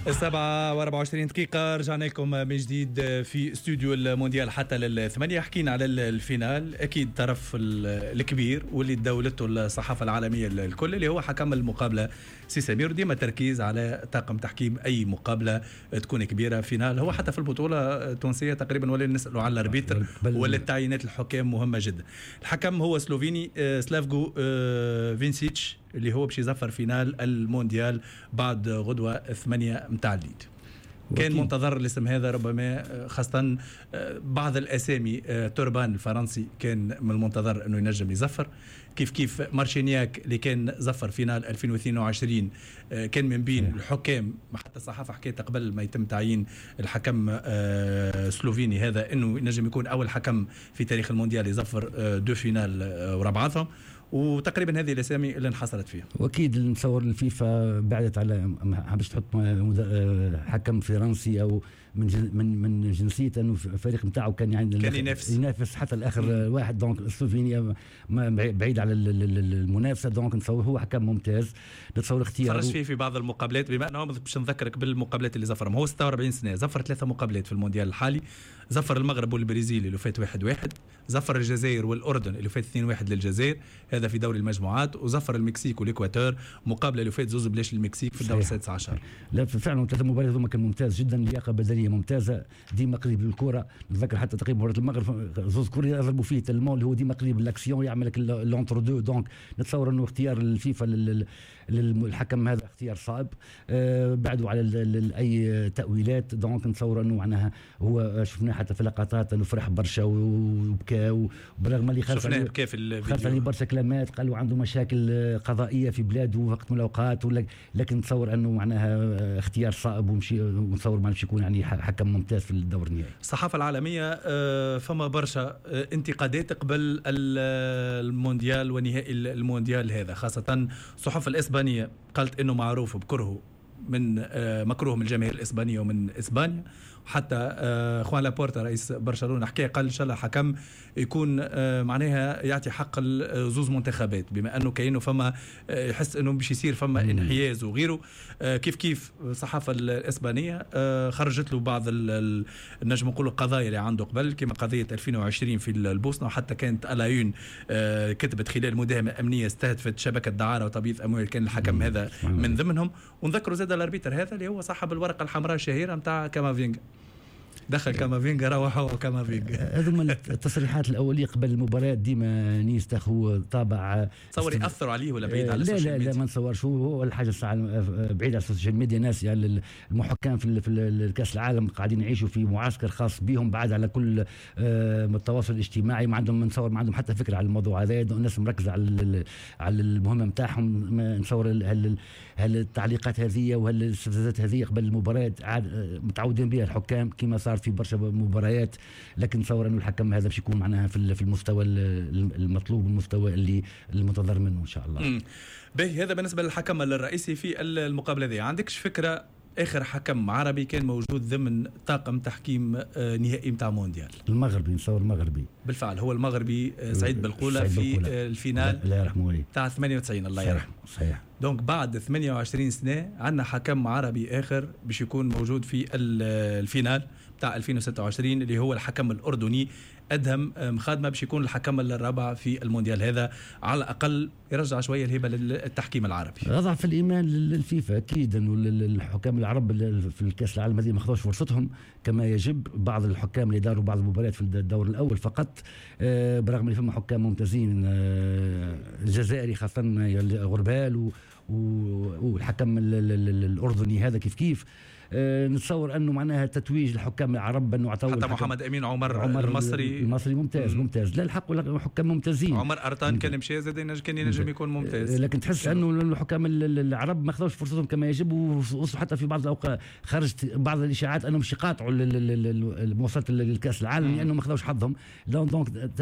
7:24 رجعنا لكم من جديد في استوديو المونديال حتى للثمانية. حكينا على الفينال، أكيد طرف الكبير واللي دولته الصحافة العالمية الكل اللي هو حكم المقابلة سي سمير. ديما تركيز على طاقم تحكيم أي مقابلة تكون كبيرة فينال. هو حتى في البطولة التونسية تقريبا ولا نسألوا على الاربيتر ولا التعيينات الحكام مهمة جدا. الحكم هو سلوفيني سلافجو فينسيتش اللي هو باش يزفر فينال المونديال بعد غدوة 8 متاع الليل. كان منتظر الاسم هذا ربما، خاصة بعض الأسامي. توربان الفرنسي كان من المنتظر أنه ينجم يزفر، كيف مارشينياك اللي كان زفر فينال 2022 كان من بين الحكام. حتى الصحافة حكيت قبل ما يتم تعيين الحكم سلوفيني هذا أنه ينجم يكون أول حكم في تاريخ المونديال يزفر دو فينال ورا بعضهم، وتقريبا هذه الاسامي اللي انحصرت فيها. واكيد نتصور الفيفا بعدت على باش تحط حكم فرنسي او من جنسيه، انه الفريق نتاعو كان ينافس حتى الاخر واحد. دونك سلوفينيا بعيد على المنافسه، دونك نتصور هو حكم ممتاز. نتصور اختياره فرج فيه في بعض المقابلات، بما انه باش نذكرك بالمقابلات اللي زفرهم. هو 46 سنه، زفر 3 مقابلات في المونديال الحالي. زفر المغرب والبرازيل اللي فات 1-1، زفر الجزائر والاردن اللي فات 2-1 للجزائر هذا في دوري المجموعات، وزفر المكسيك والاكواتور مقابله اللي فات 2-0 للمكسيك في الدور 16. لا فعلا 3 مباريات هما كان ممتاز جدا، لياقه بدنيه ممتازه، ديما قريب للكره. نتذكر حتى تقريبا مباراه المغرب 2 كور يضربوا فيه تلمون اللي هو ديما قريب للاكسيون، يعمل لك لونتر دو. دونك نتصور انه اختيار الفيفا للحكم هذا اختيار صعب، بعدوا على اي تاويلات. دونك نتصور انه معناها هو شفناه حتى في لقطات انه فرح برشا وبكى، وبرغم اللي خلف عليه برشا كلمات، قالوا عنده مشاكل قضائيه في بلاده وقت من الاوقات، لكن نتصور انه معناها اختيار صعب، ونتصور ما يكون يعني حكم ممتاز في الدور النهائي. الصحافه العالميه فما برشا انتقادات قبل المونديال ونهائي المونديال هذا، خاصه الصحف الاسبانيه قالت انه معروف بكرهه من مكروه من الجماهير الاسبانيه ومن اسبانيا. حتى خوان لابورتا رئيس برشلونه حكى، قال ان شاء الله حكم يكون معناها يعطي حق زوز منتخبات، بما انه كاينه فما يحس انه باش يصير فما انحياز وغيره. كيف الصحافه الاسبانيه خرجت له بعض نجم نقولوا القضايا اللي عنده قبل، كما قضيه 2020 في البوسنه، وحتى كانت الايون كتبت خلال مداهمه امنيه استهدفت شبكه دعاره وتبييض اموال، كان الحكم هذا من ضمنهم. ونذكروا زاد الاربيتر هذا اللي هو صاحب الورقه الحمراء الشهيره نتاع كامافينجا، دخل كامافينجا روح هو كامافينجا. هذوما التصريحات الاوليه قبل المباريات ديما نيس تاخذ طابع تصور ياثروا عليه ولا بعيد على السوشيال ميديا؟ لا ما نتصورش. هو الحاجه الساعه بعيد على السوشيال ميديا. ناس يعني المحكم في الكاس العالم قاعدين يعيشوا في معسكر خاص بهم، بعد على كل التواصل الاجتماعي، ما عندهم نتصور ما عندهم حتى فكره على الموضوع هذا. الناس مركزه على المهمه نتاعهم. نتصور هل التعليقات هذه وهل الاستفزازات هذه قبل المباريات عاد متعودين بها الحكام كما صار في برشا مباريات، لكن نتصور انه الحكم هذا باش يكون معناها في المستوى المطلوب، المستوى اللي المنتظر منه ان شاء الله. باهي، هذا بالنسبه للحكم الرئيسي في المقابله دي. عندكش فكره اخر حكم عربي كان موجود ضمن طاقم تحكيم نهائي متاع مونديال؟ المغربي، نصور المغربي بالفعل هو المغربي سعيد بالقولة في الفينال الله يرحمه تاع 98 الله يرحمه. صحيح. دونك بعد 28 سنة عندنا حكم عربي آخر باش يكون موجود في الفينال بتاع 2026 اللي هو الحكم الأردني أدهم مخادمة، باش يكون الحكم الرابع في المونديال هذا. على الأقل يرجع شوية الهبة للتحكيم العربي. أضعف الإيمان للفيفا أكيد أنه الحكام العرب في الكأس العالم هذه ما خذوش فرصتهم كما يجب. بعض الحكام اللي داروا بعض المباريات في الدور الأول فقط، برغم أن فما حكام ممتازين الجزائري خاصة غربال والحكم الأردني هذا كيف نتصور انه معناها تتويج الحكام العرب انه عطوا حتى محمد امين عمر المصري ممتاز. لا الحق حكام ممتازين. عمر ارطان كان مشى زاد كان ينجم يكون ممتاز، لكن تحس انه الحكام العرب ما خذوش فرصتهم كما يجب، ووصلوا حتى في بعض الاوقات خرجت بعض الاشاعات انهم مش يقاطعوا مواصلات الكاس العالم لانه ما خذوش حظهم. دونك